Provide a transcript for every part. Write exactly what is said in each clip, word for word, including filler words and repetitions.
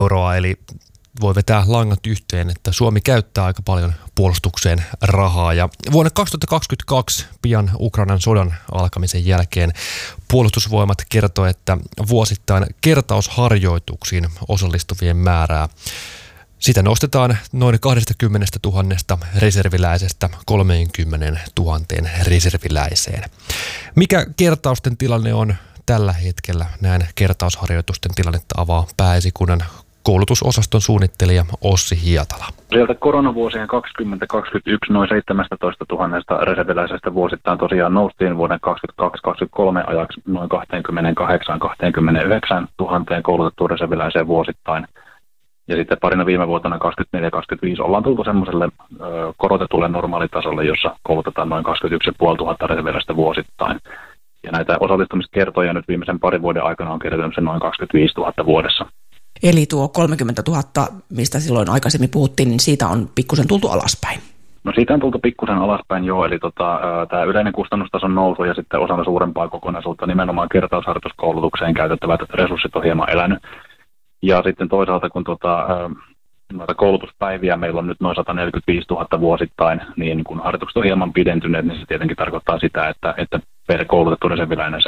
euroa, eli voi vetää langat yhteen, että Suomi käyttää aika paljon puolustukseen rahaa. Ja vuonna kaksituhattakaksikymmentäkaksi, pian Ukrainan sodan alkamisen jälkeen, Puolustusvoimat kertoi, että vuosittain kertausharjoituksiin osallistuvien määrää sitä nostetaan noin kaksikymmentätuhatta reserviläisestä kolmekymmentätuhatta reserviläiseen. Mikä kertausten tilanne on tällä hetkellä? Näin kertausharjoitusten tilannetta avaa Pääesikunnan koulutusosaston suunnittelija Ossi Hietala. Sieltä koronavuosien kaksikymmentä kaksikymmentäyksi noin seitsemäntoistatuhatta reserviläisestä vuosittain tosiaan noustiin vuoden kaksikymmentäkaksi kaksikymmentäkolme ajaksi noin kaksikymmentäkahdeksan kaksikymmentäyhdeksän tuhatta koulutettua reserviläiseen vuosittain. Ja sitten parina viime vuotena kaksikymmentäneljä kaksikymmentäviisi ollaan tultu semmoiselle ö, korotetulle normaalitasolle, jossa koulutetaan noin kaksikymmentäyksi tuhatta reserviläistä vuosittain. Ja näitä osallistumiskertoja nyt viimeisen parin vuoden aikana on kertynyt se noin kaksikymmentäviisituhatta vuodessa. Eli tuo kolmekymmentätuhatta, mistä silloin aikaisemmin puhuttiin, niin siitä on pikkusen tultu alaspäin. No siitä on tultu pikkusen alaspäin joo, eli tota, tämä yleinen kustannustason nousu ja sitten osana suurempaa kokonaisuutta nimenomaan kertausharjoituskoulutukseen käytettävät resurssit on hieman elänyt. Ja sitten toisaalta kun tota, noita koulutuspäiviä meillä on nyt noin sata neljäkymmentäviisituhatta vuosittain, niin kun harjoitukset on hieman pidentyneet, niin se tietenkin tarkoittaa sitä, että, että per koulutettu reserviläinen se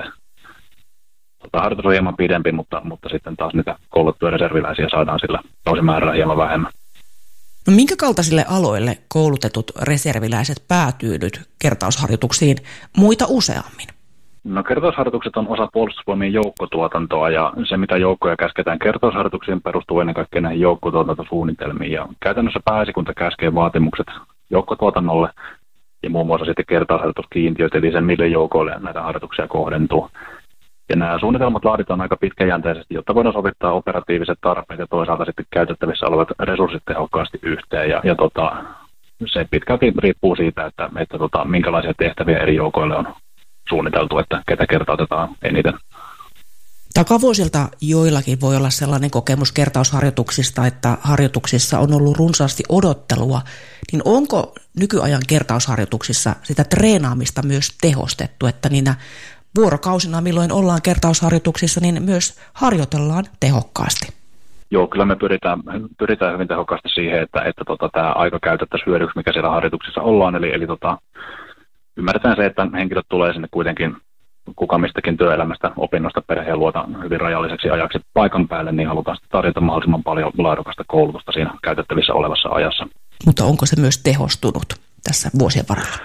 tota, harjoitus on hieman pidempi, mutta, mutta sitten taas niitä koulutettuja reserviläisiä saadaan sillä kausimäärällä hieman vähemmän. No minkä kaltaisille aloille koulutetut reserviläiset päätyy nyt kertausharjoituksiin muita useammin? No kertausharjoitukset on osa puolustusvoimien joukkotuotantoa ja se mitä joukkoja käsketään kertausharjoituksiin perustuu ennen kaikkea näihin joukkotuotantosuunnitelmiin ja käytännössä Pääesikunta käskee vaatimukset joukkotuotannolle ja muun muassa sitten kertausharjoituskiintiöt eli sen mille joukoille näitä harjoituksia kohdentuu. Ja nämä suunnitelmat laaditaan aika pitkäjänteisesti, jotta voidaan sovittaa operatiiviset tarpeet ja toisaalta sitten käytettävissä olevat resurssit tehokkaasti yhteen ja, ja tota, se pitkälti riippuu siitä, että, että tota, minkälaisia tehtäviä eri joukoille on suunniteltu, että ketä kertautetaan eniten. Takavuosilta joillakin voi olla sellainen kokemus kertausharjoituksista, että harjoituksissa on ollut runsaasti odottelua, niin onko nykyajan kertausharjoituksissa sitä treenaamista myös tehostettu, että niinä vuorokausina, milloin ollaan kertausharjoituksissa, niin myös harjoitellaan tehokkaasti? Joo, kyllä me pyritään, pyritään hyvin tehokkaasti siihen, että, että tota, tämä aika käytettäisiin hyödyksi, mikä siellä harjoituksissa ollaan, eli, eli tota, ymmärretään se, että henkilöt tulee sinne kuitenkin kuka mistäkin työelämästä, opinnosta, perheen luota hyvin rajalliseksi ajaksi paikan päälle, niin halutaan tarjota mahdollisimman paljon laadukasta koulutusta siinä käytettävissä olevassa ajassa. Mutta onko se myös tehostunut tässä vuosien varrella?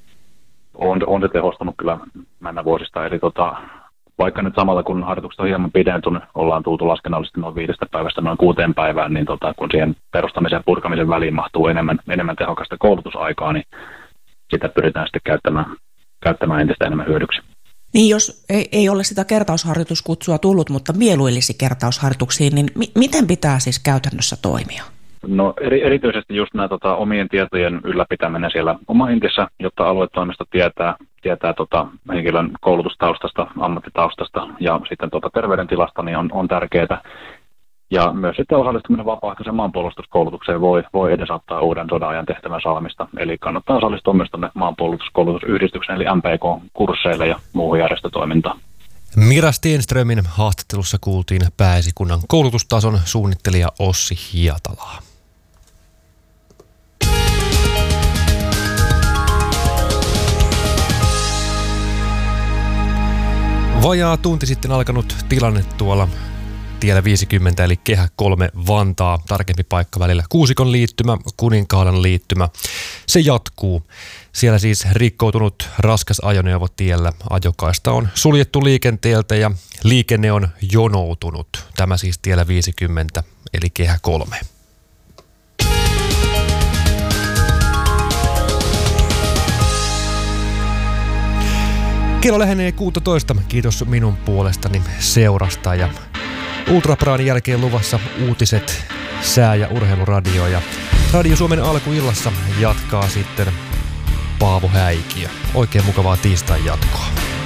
On, on se tehostunut kyllä mennä vuosista, eli tota, vaikka nyt samalla kun harjoitukset on hieman pidentynyt, ollaan tultu laskennallisesti noin viidestä päivästä noin kuuteen päivään, niin tota, kun siihen perustamisen ja purkamisen väliin mahtuu enemmän, enemmän tehokasta koulutusaikaa, niin sitä pyritään sitten käyttämään, käyttämään entistä enemmän hyödyksi. Niin jos ei, ei ole sitä kertausharjoituskutsua tullut, mutta mieluillisi kertausharjoituksiin, niin mi- miten pitää siis käytännössä toimia? No eri, erityisesti just nämä tota, omien tietojen ylläpitäminen siellä oma-intissä, jotta aluetoimisto tietää, tietää tota, henkilön koulutustaustasta, ammattitaustasta ja sitten tota, terveydentilasta, niin on, on tärkeää. Ja myös sitten osallistuminen vapaaehtoiseen maanpuolustuskoulutukseen voi, voi edesauttaa uuden sodan-ajan tehtävän saamista. Eli kannattaa osallistua myös tuonne maanpuolustuskoulutusyhdistyksen eli M P K-kursseille ja muuhun järjestötoimintaan. Mira Stenströmin haastattelussa kuultiin Pääesikunnan koulutustason suunnittelija Ossi Hietalaa. Vajaa tunti sitten alkanut tilanne tuolla tiellä viisikymmentä eli Kehä kolme Vantaa, tarkempi paikka välillä Kuusikon liittymä, Kuninkaalan liittymä. Se jatkuu. Siellä siis rikkoutunut raskas ajoneuvo tiellä. Ajokaista on suljettu liikenteeltä ja liikenne on jonoutunut. Tämä siis tiellä viisikymmentä eli Kehä kolme. Kello lähenee kuusitoista. Kiitos minun puolestani seurasta ja Ultrapraan jälkeen luvassa uutiset, sää- ja urheiluradio ja Radio Suomen alkuillassa jatkaa sitten Paavo Häikiö. Oikein mukavaa tiistain jatkoa.